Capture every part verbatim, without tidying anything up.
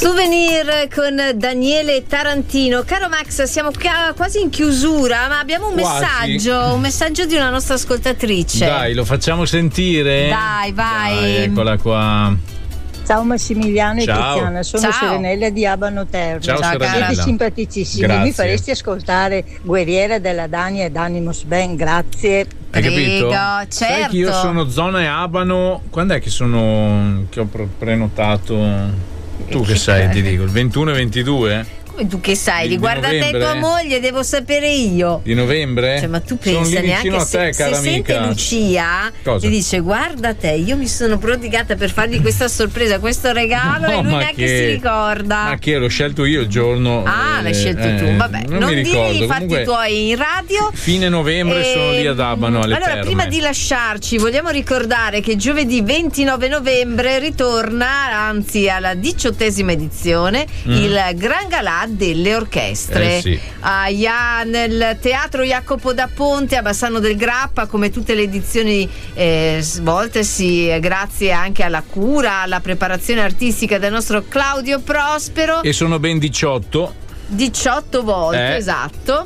Souvenir con Daniele Tarantino. Caro Max, siamo quasi in chiusura, ma abbiamo un quasi. messaggio, un messaggio di una nostra ascoltatrice. Dai, lo facciamo sentire? Dai, vai. Dai, eccola qua. Ciao Massimiliano e Ciao. Tiziana, sono Ciao. Serenella di Abano Terme. Ciao, Ciao, Serenella. Siete simpaticissimi, Grazie. mi faresti ascoltare Guerriera della Dania ed Animus Ben, grazie. Hai capito? Prego, Sai certo. che io sono zona Abano. Quando è che sono che ho pre- prenotato? Tu che sai, ti dico, il ventuno e ventidue Come tu che sai? Di Riguarda te e novembre? tua moglie, devo sapere io. di novembre? Cioè, ma tu Sono pensa lì vicino neanche a te, se, cara se sente amica. Lucia Cosa? e dice guarda te, io mi sono prodigata per fargli questa sorpresa, questo regalo, No, e lui ma neanche che- si ricorda. Ma che l'ho scelto io il giorno. Ah, l'hai eh, scelto eh, tu. Vabbè, non, non, mi digli ricordo. i fatti Comunque, tuoi in radio. fine novembre sono lì ad Abano alle Allora, terme. prima di lasciarci, vogliamo ricordare che giovedì ventinove novembre ritorna, anzi alla diciottesima edizione, Mm. il Gran Galà delle orchestre. Eh, sì. A Ia- nel teatro Jacopo da Ponte a Bassano del Grappa, come tutte le edizioni eh, svoltesi eh, grazie anche alla cura, alla preparazione artistica del nostro Claudio Prospero. E sono ben diciotto. diciotto volte, Eh. esatto.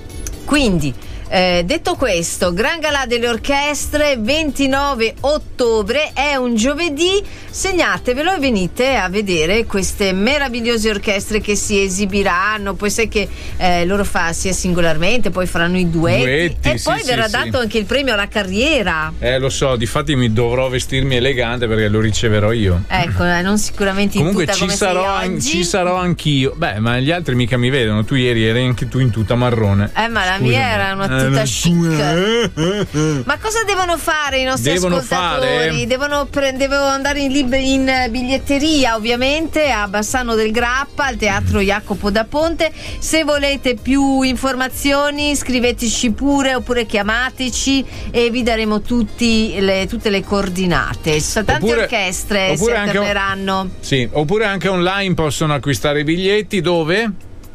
Quindi, eh, detto questo, Gran Galà delle orchestre, ventinove ottobre, è un giovedì. Segnatevelo e venite a vedere queste meravigliose orchestre che si esibiranno. Poi sai che eh, loro fa sia singolarmente, poi faranno i duetti, Duetti, e sì, poi sì, verrà sì. dato anche il premio alla carriera. Eh, lo so, difatti mi dovrò vestirmi elegante perché lo riceverò io. Ecco, eh, non sicuramente in Comunque tuta ci come sei sarò, an- oggi. ci sarò anch'io. Beh, ma gli altri mica mi vedono. Tu ieri eri anche tu in tuta marrone. Eh, ma la Scusami. mia era una Eh, tuta la chic. tua- Ma cosa devono fare i nostri Devono ascoltatori? fare? Devono, pre- devono andare in, lib- in eh, biglietteria, ovviamente, a Bassano del Grappa, al teatro Jacopo da Ponte. Se volete più informazioni, scriveteci pure oppure chiamateci e vi daremo tutti le, tutte le coordinate. Ci sono tante Oppure- orchestre, si oppure anche- alterneranno. Sì, oppure anche online possono acquistare i biglietti dove?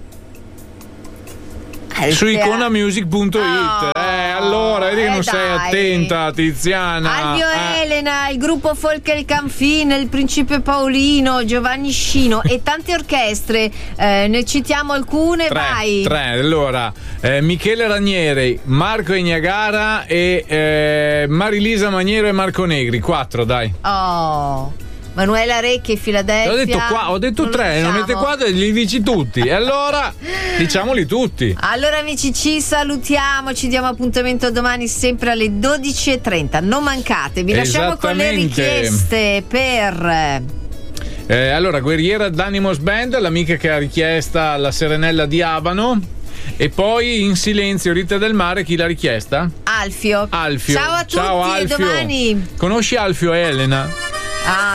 Eh, Su il teatro- iconamusic punto it. Oh, eh, allora, vedi che eh, non sei dai. attenta, Tiziana. Alvio Eh, Elena, il gruppo Folk El Canfin, il Principe Paolino, Giovanni Scino e tante orchestre. Eh, ne citiamo alcune, Tre, vai. tre. Allora, eh, Michele Ranieri, Marco Ignagara e eh, Marilisa Maniero e Marco Negri. Quattro, dai. Oh, Manuela Recchi, Filadelfia. Ho detto qua, ho detto Non lo tre, non diciamo. mette quattro e li dici tutti. E allora diciamoli tutti. Allora amici, ci salutiamo, ci diamo appuntamento domani sempre alle dodici e trenta. Non mancate, vi lasciamo con le Esattamente. richieste per... Eh, allora, Guerriera d'Animos Band, l'amica che ha richiesta la Serenella di Abano. E poi in silenzio Rita del Mare, chi l'ha richiesta? Alfio. Alfio. Ciao a tutti Ciao, e Alfio. domani. Conosci Alfio e Elena? Ah,